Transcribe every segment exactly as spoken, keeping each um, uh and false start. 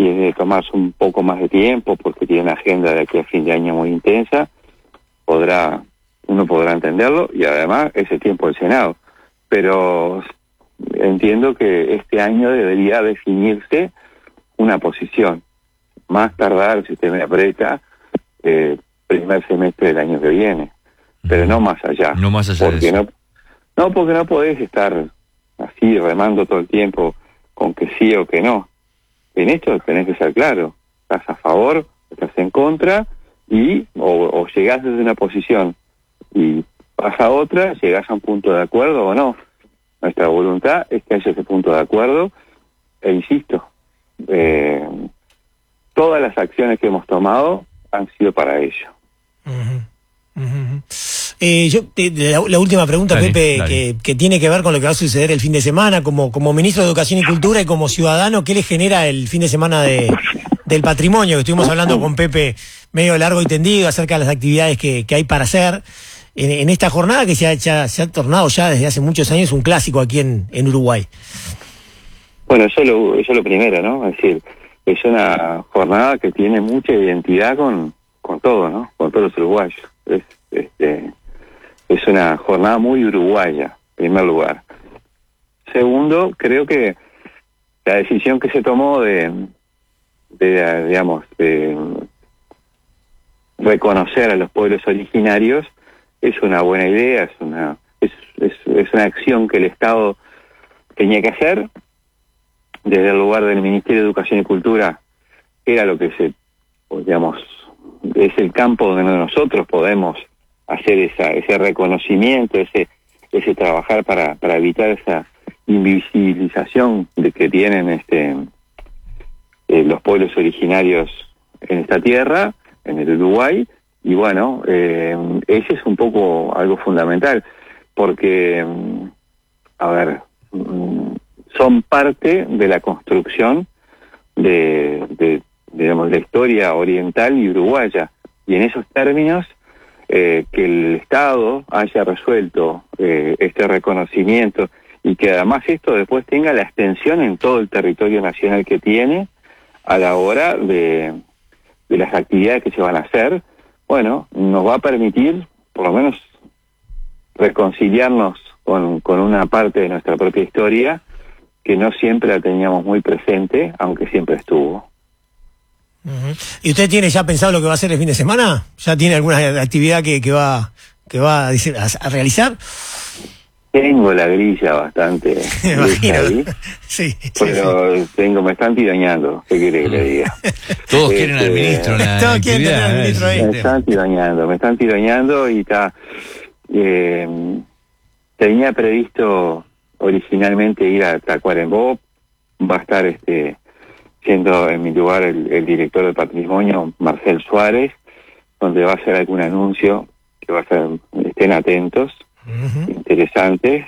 quiere tomarse un poco más de tiempo porque tiene una agenda de aquí a fin de año muy intensa, podrá, uno podrá entenderlo, y además ese tiempo el Senado. Pero entiendo que este año debería definirse una posición, más tardar, si usted me aprieta, eh, primer semestre del año que viene, pero no más allá. No más allá porque de eso. No, no, porque no podés estar así remando todo el tiempo con que sí o que no. En esto tenés que ser claro, estás a favor, estás en contra, y o, o llegás desde una posición y vas a otra, llegás a un punto de acuerdo o no. Nuestra voluntad es que haya ese punto de acuerdo, e insisto, eh, todas las acciones que hemos tomado han sido para ello. Uh-huh. Uh-huh. Eh, yo te, la, la última pregunta, dale, Pepe, dale. Que, que tiene que ver con lo que va a suceder el fin de semana, como, como ministro de Educación y Cultura y como ciudadano, ¿qué le genera el fin de semana de, del patrimonio? Que estuvimos hablando con Pepe medio largo y tendido acerca de las actividades que, que hay para hacer en, en esta jornada que se ha, ya, se ha tornado ya desde hace muchos años un clásico aquí en, en Uruguay. Bueno, eso es lo, eso es lo primero, ¿no? Es decir, es una jornada que tiene mucha identidad con, con todo, ¿no? Con todos los uruguayos. Es, este, es una jornada muy uruguaya, en primer lugar. Segundo, creo que la decisión que se tomó de, de digamos, de reconocer a los pueblos originarios es una buena idea, es una, es, es, es una acción que el Estado tenía que hacer. Desde el lugar del Ministerio de Educación y Cultura era lo que se, digamos, es el campo donde nosotros podemos hacer esa, ese reconocimiento, ese, ese trabajar para, para evitar esa invisibilización de que tienen este eh, los pueblos originarios en esta tierra, en el Uruguay, y bueno, eh, ese es un poco algo fundamental, porque, a ver, son parte de la construcción de, de, digamos, de la historia oriental y uruguaya, y en esos términos eh, que el Estado haya resuelto eh, este reconocimiento y que además esto después tenga la extensión en todo el territorio nacional que tiene a la hora de, de las actividades que se van a hacer, bueno, nos va a permitir por lo menos reconciliarnos con, con una parte de nuestra propia historia que no siempre la teníamos muy presente, aunque siempre estuvo. Uh-huh. ¿Y usted tiene ya pensado lo que va a hacer el fin de semana? ¿Ya tiene alguna actividad que, que va que va a, a realizar? Tengo la grilla bastante ahí, sí, pero sí, sí. tengo, me están tirañando, ¿qué quiere que le diga? Todos este, quieren al ministro. La todos quieren al ministro ahí. Me están tirañando, me están tirañando y está. Eh, tenía previsto originalmente ir a Tacuarembó, va a estar este siendo en mi lugar el, el director de patrimonio, Marcel Suárez, donde va a hacer algún anuncio que va a ser, estén atentos. Uh-huh. Interesantes,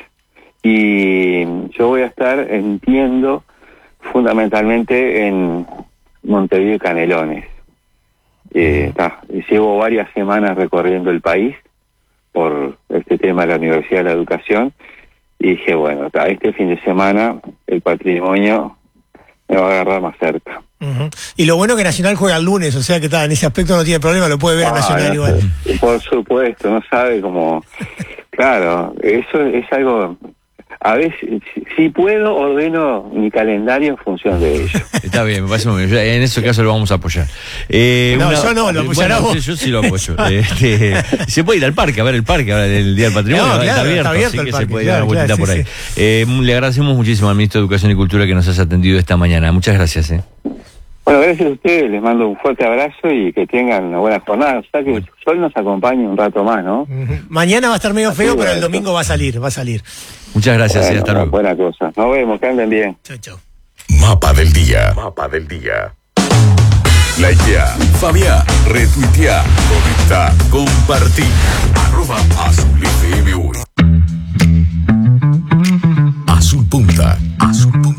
y yo voy a estar, entiendo, fundamentalmente en Montevideo y Canelones. Eh, ta, llevo varias semanas recorriendo el país por este tema de la Universidad de la Educación y dije, bueno, ta, este fin de semana el patrimonio me va a agarrar más cerca. Uh-huh. Y lo bueno que Nacional juega el lunes, o sea que está en ese aspecto no tiene problema, lo puede ver ah, a Nacional no, igual. Por supuesto, no sabe cómo. Claro, eso es algo. A veces, si, si puedo, ordeno mi calendario en función de ello. Está bien, me parece muy bien. En ese caso lo vamos a apoyar. Eh, no, una, yo no, lo apoyará bueno, vos. Yo sí lo apoyo. este, se puede ir al parque, a ver el parque, ahora el Día del Patrimonio. No, claro, está abierto, está abierto así que parque, se puede claro, dar una vueltita claro, por sí, ahí. Sí. Eh, le agradecemos muchísimo al ministro de Educación y Cultura que nos haya atendido esta mañana. Muchas gracias. Eh. Bueno, gracias a ustedes, les mando un fuerte abrazo y que tengan una buena jornada. O sea que el sol nos acompañe un rato más, ¿no? Uh-huh. Mañana va a estar medio feo, Así pero el domingo va a salir, va a salir. Muchas gracias, bueno, y hasta luego. Buena cosa. Nos vemos, que anden bien. Chau, chau. Mapa del día. Mapa del día. Likeea, Fabiá, retuitea, conecta, compartí. Arroba Azul F M U.